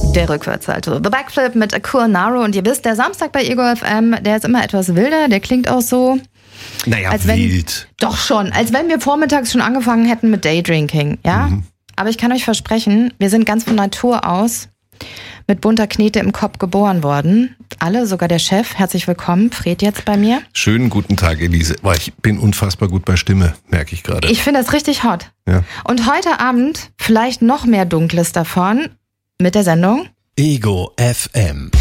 Der Rückwärtssalto. The Backflip mit Akua Naru. Und ihr wisst, der Samstag bei Ego FM, der ist immer etwas wilder. Der klingt auch so... Naja, als wenn, wild. Doch schon. Als wenn wir vormittags schon angefangen hätten mit Daydrinking. Ja? Aber ich kann euch versprechen, wir sind ganz von Natur aus mit bunter Knete im Kopf geboren worden. Alle, sogar der Chef. Herzlich willkommen. Fred jetzt bei mir. Schönen guten Tag, Elise. Boah, ich bin unfassbar gut bei Stimme, merke ich gerade. Ich finde das richtig hot. Ja. Und heute Abend vielleicht noch mehr Dunkles davon mit der Sendung Ego FM.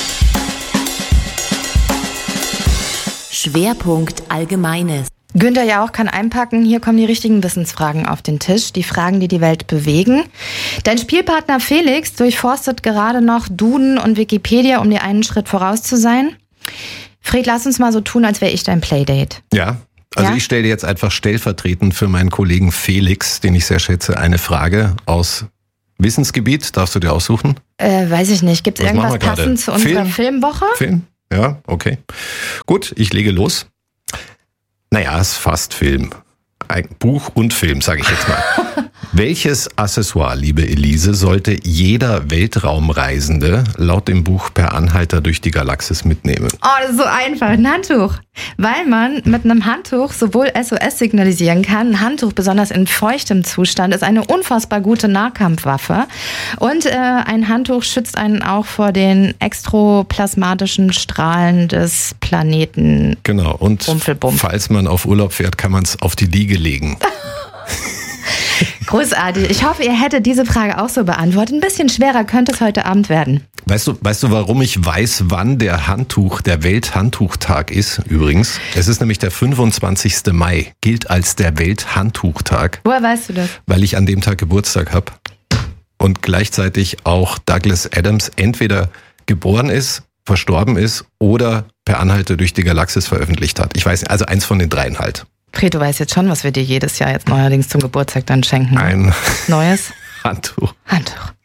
Schwerpunkt Allgemeines. Günther Jauch kann einpacken. Hier kommen die richtigen Wissensfragen auf den Tisch. Die Fragen, die die Welt bewegen. Dein Spielpartner Felix durchforstet gerade noch Duden und Wikipedia, um dir einen Schritt voraus zu sein. Fred, lass uns mal so tun, als wäre ich dein Playdate. Ja, also ich stelle dir jetzt einfach stellvertretend für meinen Kollegen Felix, den ich sehr schätze, eine Frage aus Wissensgebiet. Darfst du dir aussuchen? Weiß ich nicht. Gibt es Was irgendwas machen wir gerade? passend zu unserer Film? Filmwoche? Film? Ja, okay. Gut, ich lege los. Naja, es ist fast Film. Ein Buch und Film, sage ich jetzt mal. Welches Accessoire, liebe Elise, sollte jeder Weltraumreisende laut dem Buch Per Anhalter durch die Galaxis mitnehmen? Oh, das ist so einfach. Ein Handtuch. Weil man mit einem Handtuch sowohl SOS signalisieren kann. Ein Handtuch, besonders in feuchtem Zustand, ist eine unfassbar gute Nahkampfwaffe. Und ein Handtuch schützt einen auch vor den extroplasmatischen Strahlen des Planeten. Genau, und Rumpfelbump. falls man auf Urlaub fährt, kann man es auf die Liege legen. Großartig. Ich hoffe, ihr hättet diese Frage auch so beantwortet. Ein bisschen schwerer könnte es heute Abend werden. Weißt du, warum ich weiß, wann der Welthandtuchtag ist übrigens? Es ist nämlich der 25. Mai, gilt als der Welthandtuchtag, Woher weißt du das? weil ich an dem Tag Geburtstag habe und gleichzeitig auch Douglas Adams entweder geboren ist, verstorben ist oder Per Anhalter durch die Galaxis veröffentlicht hat. Ich weiß, also eins von den dreien halt. Fred, du weißt jetzt schon, was wir dir jedes Jahr jetzt neuerdings zum Geburtstag dann schenken. Ein Neues Handtuch. Handtuch.